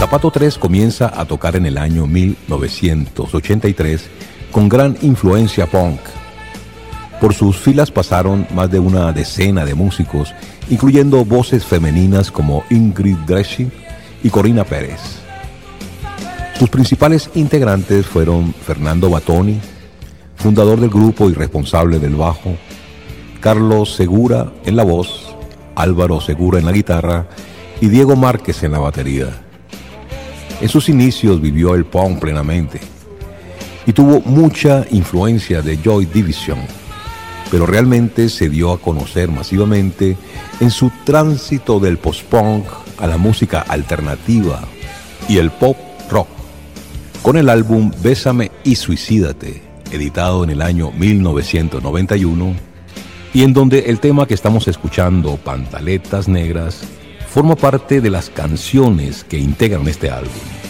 Zapato 3 comienza a tocar en el año 1983 con gran influencia punk. Por sus filas pasaron más de una decena de músicos, incluyendo voces femeninas como Ingrid Dreschy y Corina Pérez. Sus principales integrantes fueron Fernando Batoni, fundador del grupo y responsable del bajo, Carlos Segura en la voz, Álvaro Segura en la guitarra y Diego Márquez en la batería. En sus inicios vivió el punk plenamente y tuvo mucha influencia de Joy Division, pero realmente se dio a conocer masivamente en su tránsito del post-punk a la música alternativa y el pop rock, con el álbum Bésame y Suicídate, editado en el año 1991, y en donde el tema que estamos escuchando, Pantaletas Negras, forma parte de las canciones que integran este álbum.